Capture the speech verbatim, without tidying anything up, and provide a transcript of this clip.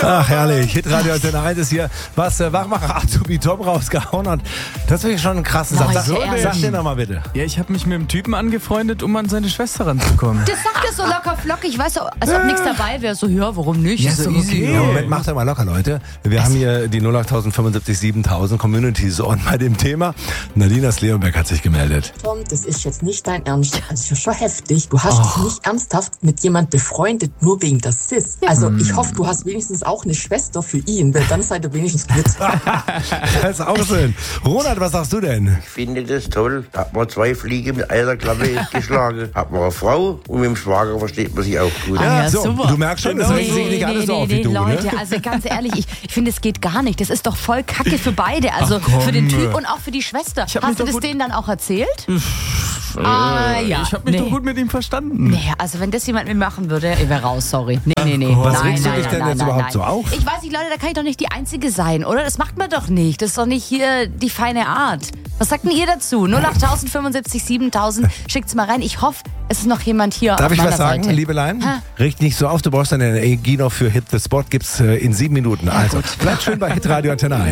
Ach, herrlich. Hitradio Antenne eins ist hier, was äh, Wachmacher Azubi Tom rausgehauen hat. Das ist wirklich schon einen krassen Satz. Sag, so sag dir nochmal bitte. Ja, ich habe mich mit einem Typen angefreundet, um an seine Schwester ranzukommen. Das sagt er so locker flockig, weißt du, als ob nichts dabei wäre. So, ja, warum nicht? Ja, Ist so easy. okay. Ja, Moment, macht doch mal locker, Leute. Wir haben hier die null acht fünfundsiebzig siebentausend Community Zone bei dem Thema. Nadine aus Leonberg hat sich gemeldet. Tom, das ist jetzt nicht dein Ernst. Also schon heftig. Du hast dich nicht ernsthaft mit jemand befreundet, nur wegen der Sis. Also ich hoffe, du hast wenigstens auch eine Schwester für ihn, weil dann seid ihr wenigstens glücklich. Das ist auch schön. Ronald, was sagst du denn? Ich finde das toll. Da hat man zwei Fliegen mit einer Klappe geschlagen. Hat man eine Frau und mit dem Schwager versteht man sich auch gut. Ah, ja, so, super. du merkst schon, das Nee, regt sich nicht alles nee, so auf nee, wie du, Leute, ne? also ganz ehrlich, ich, ich finde, es geht gar nicht. Das ist doch voll Kacke für beide. Also Ach, komm. für den Typ und auch für die Schwester. Ich hab mich Hast du doch das gut- denen dann auch erzählt? ah, ja. Ich habe mich nee. doch gut mit ihm verstanden. Nee, also wenn das jemand mit mir machen würde, ich wäre raus, sorry. Nee, nee, nee. Was nein, regst du nein, dich nein, denn nein, jetzt nein, überhaupt nein. so auf? Ich weiß nicht, Leute, da kann ich doch nicht die Einzige sein, oder? Das macht man doch nicht. Das ist doch nicht hier die feine Art. Was sagt denn ihr dazu? null acht fünfundsiebzig siebentausend, schickt's mal rein. Ich hoffe, es ist noch jemand hier Darf auf ich meiner was sagen, Seite. Liebelein? Ha? Richt nicht so auf, du brauchst deine Energie noch für Hit the Spot. Gibt's äh, in sieben Minuten. Also, bleibt schön bei Hitradio Antenne eins.